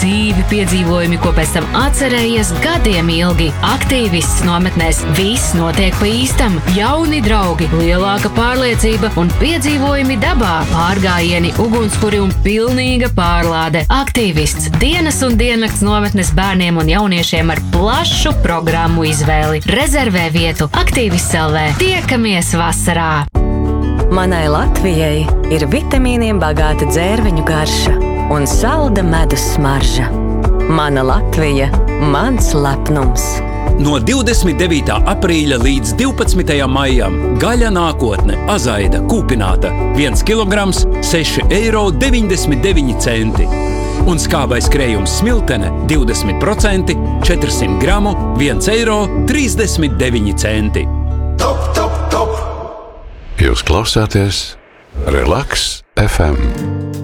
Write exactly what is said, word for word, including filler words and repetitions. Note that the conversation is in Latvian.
dzīvi piedzīvojumi, ko pēc tam atcerējies gadiem ilgi. Aktīvists nometnēs viss notiek pa īstam. Jauni draugi, lielāka pārliecība un piedzīvojumi dabā, pārgājieni, ugunskuri un pilnīga pārlāde. Aktīvists – dienas un diennakts nometnes bērniem un jauniešiem ar plašu programmu izvēli. Rezervē vietu Aktīvists L V. Tiekamies vasarā! Manai Latvijai ir vitamīniem bagāta dzērveņu garša un salda medus smarža. Mana Latvija – mans lepnums. No divdesmit devītā aprīļa līdz divpadsmitajam maijam gaļa nākotne azaida kūpināta viens kilograms seši eiro deviņdesmit deviņi centi. Un skābais krējums smiltene divdesmit procenti četrsimt gramu viens eiro trīsdesmit deviņi centi. Top, top, top! Jūs klausāties Relaks F M.